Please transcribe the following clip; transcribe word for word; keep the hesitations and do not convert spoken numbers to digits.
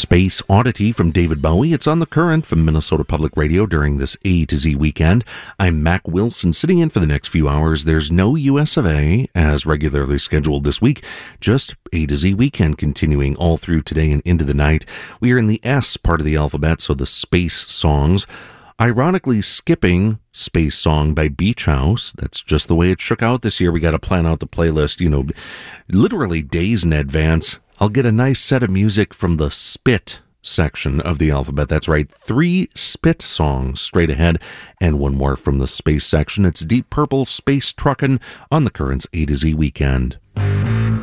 Space Oddity from David Bowie. It's on The Current from Minnesota Public Radio during this A to Z weekend. I'm Mac Wilson, sitting in for the next few hours. There's no U S of A as regularly scheduled this week, just A to Z weekend continuing all through today and into the night. We are in the S part of the alphabet, so the space songs. Ironically skipping Space Song by Beach House. That's just the way it shook out this year. We got to plan out the playlist, you know, literally days in advance. I'll get a nice set of music from the Spit section of the alphabet. That's right, three Spit songs straight ahead, and one more from the Space section. It's Deep Purple, Space Truckin' on the Current's A to Z weekend.